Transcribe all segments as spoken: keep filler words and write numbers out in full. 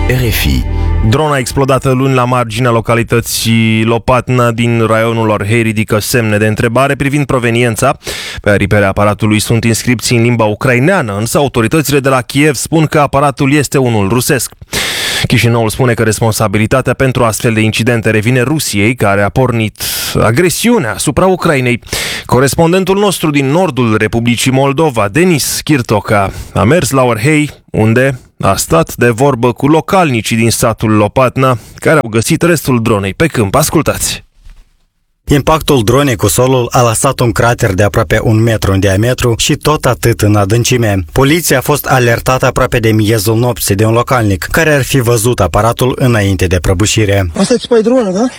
R F I. Drona explodată luni la marginea localității Lopatna din raionul Orhei ridică semne de întrebare privind proveniența. Pe aripele aparatului sunt inscripții în limba ucraineană, însă autoritățile de la Kiev spun că aparatul este unul rusesc. Chișinăul spune că responsabilitatea pentru astfel de incidente revine Rusiei, care a pornit agresiunea asupra Ucrainei. Corespondentul nostru din nordul Republicii Moldova, Denis Chirtoca, a mers la Orhei, unde a stat de vorbă cu localnicii din satul Lopatna, care au găsit restul dronei pe câmp. Ascultați! Impactul dronei cu solul a lăsat un crater de aproape un metru în diametru și tot atât în adâncime. Poliția a fost alertată aproape de miezul nopții de un localnic, care ar fi văzut aparatul înainte de prăbușire. Asta e țipa dronă, da?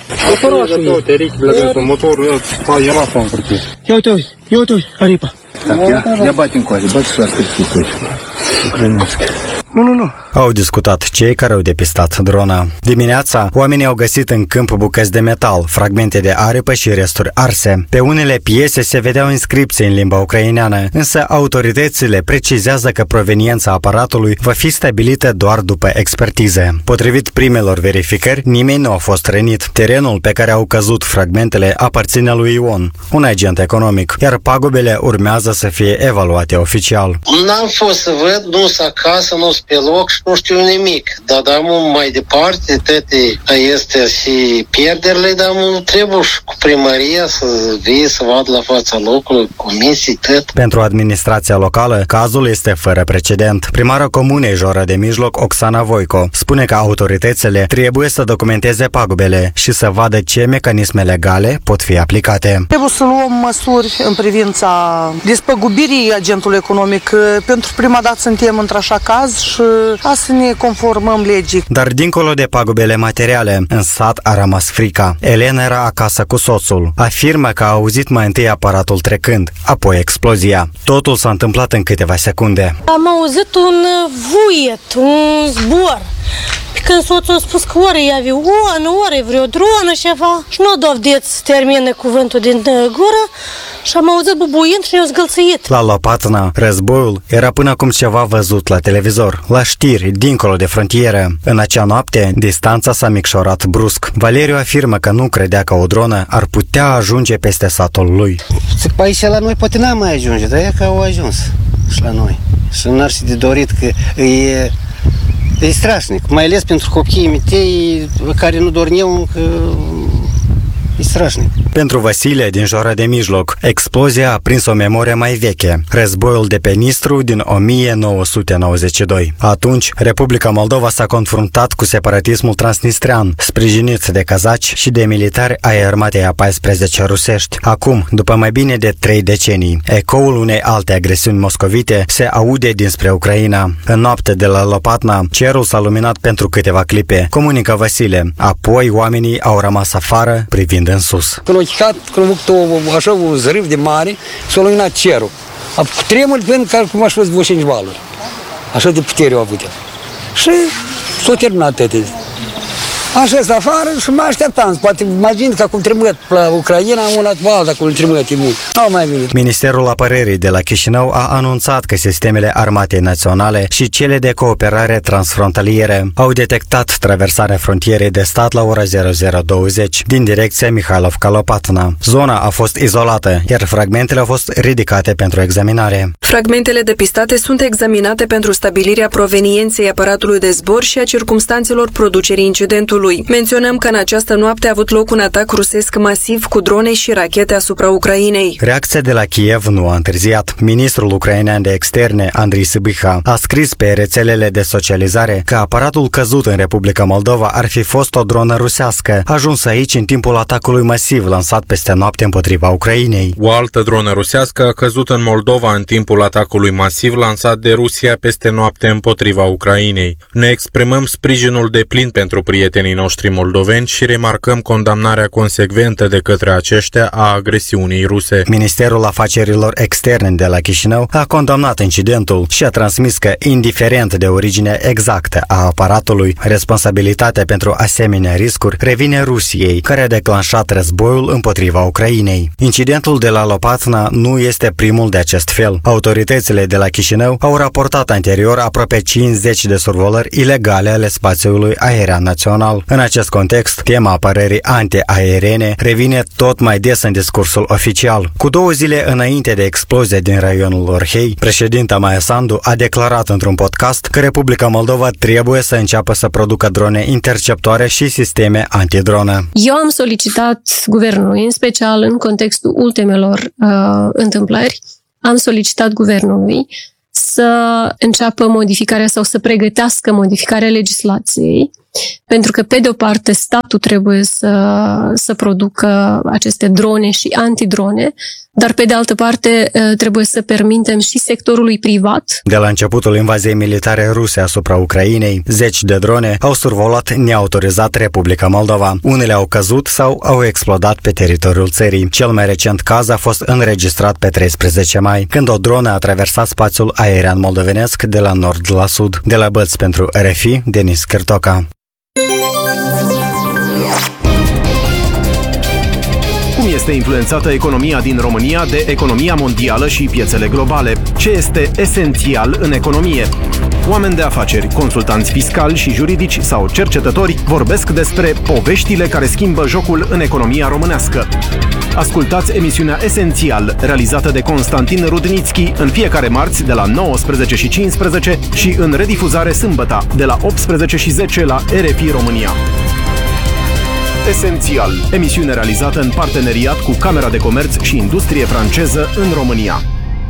Motorul, ia uite, uite, ia uite, aripa. Ia bate încoace, bate și la scris. Nu, nu, nu. Au discutat cei care au depistat drona. Dimineața, oamenii au găsit în câmp bucăți de metal, fragmente de aripă și resturi arse. Pe unele piese se vedeau inscripții în limba ucraineană, însă autoritățile precizează că proveniența aparatului va fi stabilită doar după expertize. Potrivit primelor verificări, nimeni nu a fost rănit. Terenul pe care au căzut fragmentele aparține lui Ion, un agent economic, iar pagubele urmează să fie evaluate oficial. N-am fost să văd, nu sunt acasă, nu sunt pe loc și nu știu nimic. Dar dar mai departe, toate este și pierderile, dar trebuie și cu primăria să vii, să vadă la fața locului, comisii, tot. Pentru administrația locală, cazul este fără precedent. Primara comunei Jora de Mijloc, Oksana Voico, spune că autoritățile trebuie să documenteze pagubele și să vadă ce mecanisme legale pot fi aplicate. Trebuie să luăm măsuri în privința despăgubirii agentului economic. Pentru prima dată suntem într-așa caz și a să ne conformăm legii. Dar dincolo de pagubele materiale, în sat a rămas frica. Elena era acasă cu soțul. Afirmă că a auzit mai întâi aparatul trecând, apoi explozia. Totul s-a întâmplat în câteva secunde. Am auzit un vuiet, un zbor. Când soțul a spus că ori e avion, ori e vreo dronă ceva și nu dovedeți să termine cuvântul din gură și am auzit bubuind și ne-au zgâlțăit. La Lopatna, războiul era până acum ceva văzut la televizor, la știri, dincolo de frontieră. În acea noapte, distanța s-a micșorat brusc. Valeriu afirmă că nu credea că o dronă ar putea ajunge peste satul lui. Pe aici la noi poate n-am mai ajunge, dar e că au ajuns și la noi. Și n-ar fi de dorit că e... E strașnic, mai ales pentru copiii mei care nu dormeau, că e strașnic. Pentru Vasile din Jora de Mijloc, explozia a prins o memorie mai veche, războiul de pe Nistru din o mie nouă sute nouăzeci și doi. Atunci, Republica Moldova s-a confruntat cu separatismul transnistrean, sprijinit de cazaci și de militari ai armatei a paisprezece rusești. Acum, după mai bine de trei decenii, ecoul unei alte agresiuni moscovite se aude dinspre Ucraina. În noapte de la Lopatna, cerul s-a luminat pentru câteva clipe, comunică Vasile. Apoi, oamenii au rămas afară, privind în sus. Când a chicat, când a făcut așa un zrâv de mare, s-a luminat cerul. A tremur pentru că cum aș fost vreo cinci valuri. Așa de putere au avut. Și s-a terminat toate. Așa este afară și mă așteptam. Poate imagine că acum trebuie la Ucraina, una pe alta, acum trebuie mult. Nu mai venit. Ministerul Apărării de la Chișinău a anunțat că sistemele Armatei Naționale și cele de cooperare transfrontaliere au detectat traversarea frontierei de stat la ora zero zero douăzeci din direcția Mihailovca-Lopatna. Zona a fost izolată, iar fragmentele au fost ridicate pentru examinare. Fragmentele depistate sunt examinate pentru stabilirea provenienței aparatului de zbor și a circumstanțelor producerii incidentului. Menționăm că în această noapte a avut loc un atac rusesc masiv cu drone și rachete asupra Ucrainei. Reacția de la Kiev nu a întârziat. Ministrul ucrainean de externe, Andrei Sybiha, a scris pe rețelele de socializare că aparatul căzut în Republica Moldova ar fi fost o dronă rusească, ajunsă aici în timpul atacului masiv lansat peste noapte împotriva Ucrainei. O altă dronă rusească a căzut în Moldova în timpul atacului masiv lansat de Rusia peste noapte împotriva Ucrainei. Ne exprimăm sprijinul deplin pentru prietenii prietenii noștri moldoveni și remarcăm condamnarea consecventă de către aceștia a agresiunii ruse. Ministerul Afacerilor Externe de la Chișinău a condamnat incidentul și a transmis că, indiferent de originea exactă a aparatului, responsabilitatea pentru asemenea riscuri revine Rusiei, care a declanșat războiul împotriva Ucrainei. Incidentul de la Lopatna nu este primul de acest fel. Autoritățile de la Chișinău au raportat anterior aproape cincizeci de survolări ilegale ale spațiului aerian național. În acest context, tema apărării antiaeriene revine tot mai des în discursul oficial. Cu două zile înainte de explozia din raionul Orhei, președinta Maia Sandu a declarat într-un podcast că Republica Moldova trebuie să înceapă să producă drone interceptoare și sisteme antidronă. Eu am solicitat guvernului, în special în contextul ultimelor uh, întâmplări, am solicitat guvernului să înceapă modificarea sau să pregătească modificarea legislației, pentru că, pe de o parte, statul trebuie să, să producă aceste drone și antidrone, dar, pe de altă parte, trebuie să permitem și sectorului privat. De la începutul invaziei militare ruse asupra Ucrainei, zeci de drone au survolat neautorizat Republica Moldova. Unele au căzut sau au explodat pe teritoriul țării. Cel mai recent caz a fost înregistrat pe treisprezece mai, când o dronă a traversat spațiul aerian moldovenesc de la nord la sud. De la Bălți pentru R F I, Denis Cârtoca. Cum este influențată economia din România de economia mondială și piețele globale? Ce este esențial în economie? Oameni de afaceri, consultanți fiscali și juridici sau cercetători vorbesc despre poveștile care schimbă jocul în economia românească. Ascultați emisiunea Esențial, realizată de Constantin Rudnițchi, în fiecare marți de la nouăsprezece și cincisprezece și în redifuzare sâmbătă de la optsprezece și zece la R F I România. Esențial, emisiune realizată în parteneriat cu Camera de Comerț și Industrie franceză în România.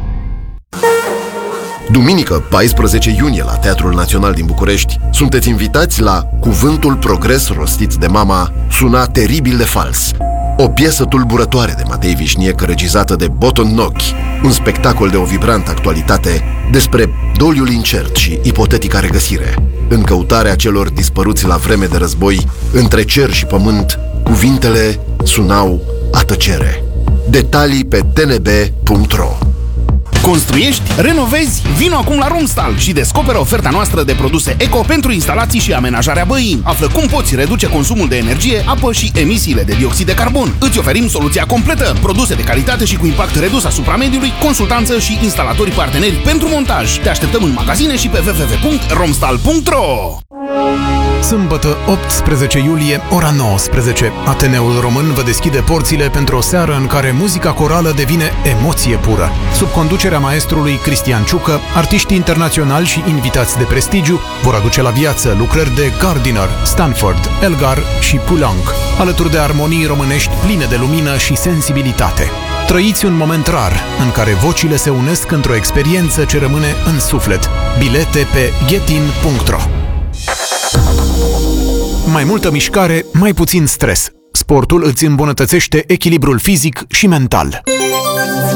Duminică, paisprezece iunie, la Teatrul Național din București, sunteți invitați la Cuvântul Progres rostit de mama suna teribil de fals. O piesă tulburătoare de Matei Vișniec, regizată de Boton Nochi, un spectacol de o vibrantă actualitate despre doliul incert și ipotetica regăsire. În căutarea celor dispăruți la vreme de război, între cer și pământ, cuvintele sunau a tăcere. Detalii pe t n b punct r o. Construiești? Renovezi? Vino acum la Romstal și descoperă oferta noastră de produse eco pentru instalații și amenajarea băii. Află cum poți reduce consumul de energie, apă și emisiile de dioxid de carbon. Îți oferim soluția completă, produse de calitate și cu impact redus asupra mediului, consultanță și instalatori parteneri pentru montaj. Te așteptăm în magazine și pe w w w punct romstal punct r o. Sâmbătă, optsprezece iulie, ora nouăsprezece. Ateneul Român vă deschide porțile pentru o seară în care muzica corală devine emoție pură. Sub conducerea maestrului Cristian Ciucă, artiștii internaționali și invitați de prestigiu vor aduce la viață lucrări de Gardiner, Stanford, Elgar și Poulenc, alături de armonii românești pline de lumină și sensibilitate. Trăiți un moment rar în care vocile se unesc într-o experiență ce rămâne în suflet. Bilete pe getin punct r o. Mai multă mișcare, mai puțin stres. Sportul îți îmbunătățește echilibrul fizic și mental.